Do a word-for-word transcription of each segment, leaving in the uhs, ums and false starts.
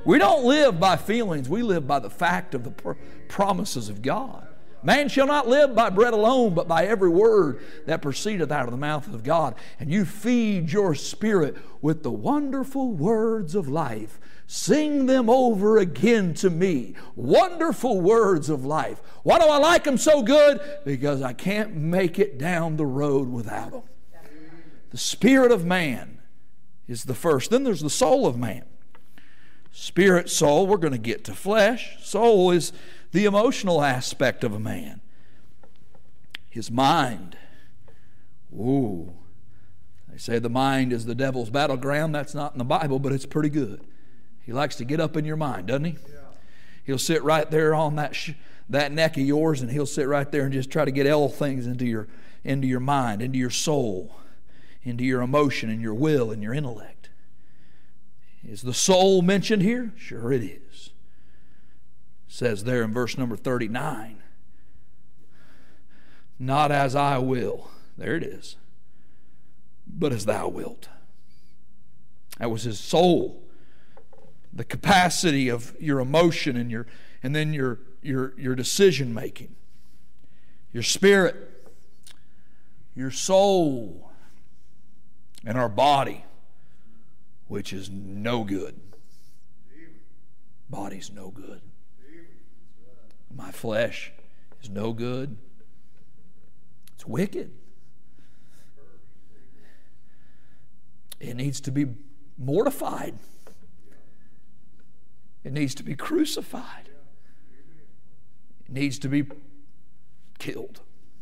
We don't live by feelings. We live by the fact of the pr- promises of God. Man shall not live by bread alone, but by every word that proceedeth out of the mouth of God. And you feed your spirit with the wonderful words of life. Sing them over again to me. Wonderful words of life. Why do I like them so good? Because I can't make it down the road without them. The spirit of man is the first. Then there's the soul of man. Spirit, soul, we're going to get to flesh. Soul is the emotional aspect of a man. His mind. Ooh. They say the mind is the devil's battleground. That's not in the Bible, but it's pretty good. He likes to get up in your mind, doesn't he? Yeah. He'll sit right there on that sh- that neck of yours, and he'll sit right there and just try to get all things into your into your mind, into your soul, into your emotion and your will and your intellect. Is the soul mentioned here? Sure it is. It says there in verse number thirty-nine, not as I will, there it is, but as thou wilt. That was his soul. The capacity of your emotion and your and then your your your decision making. Your spirit, your soul, and our body, which is no good. Body's no good. My flesh is no good. It's wicked. It needs to be mortified. It needs to be crucified. It needs to be killed.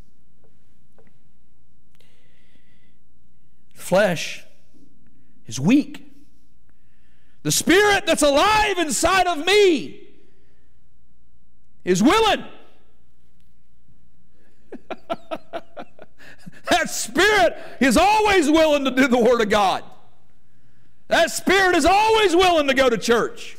Flesh is weak. The spirit that's alive inside of me is willing. That spirit is always willing to do the Word of God. That spirit is always willing to go to church.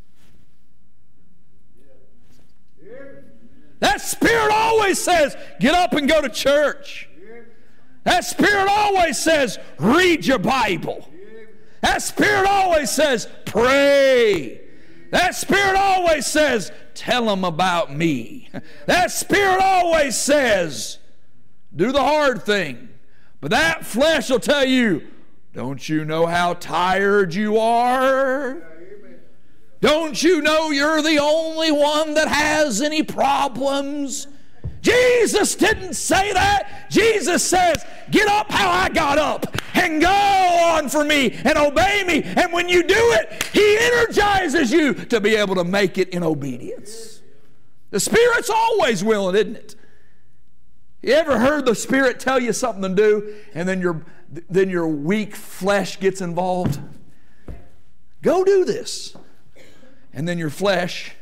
That spirit always says, get up and go to church. That spirit always says, read your Bible. That spirit always says, pray. That spirit always says, tell them about me. That spirit always says, do the hard thing. But that flesh will tell you, don't you know how tired you are? Don't you know you're the only one that has any problems? Jesus didn't say that. Jesus says, get up how I got up and go on for me and obey me. And when you do it, He energizes you to be able to make it in obedience. The Spirit's always willing, isn't it? You ever heard the Spirit tell you something to do and then your, then your weak flesh gets involved? Go do this. And then your flesh,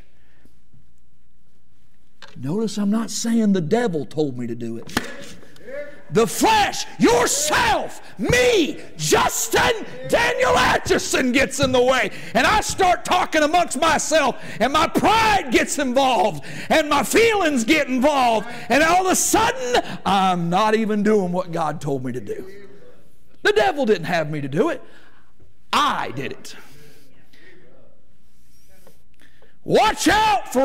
notice I'm not saying the devil told me to do it. The flesh, yourself, me, Justin, Daniel Atchison gets in the way. And I start talking amongst myself, and my pride gets involved, and my feelings get involved, and all of a sudden, I'm not even doing what God told me to do. The devil didn't have me to do it. I did it. Watch out for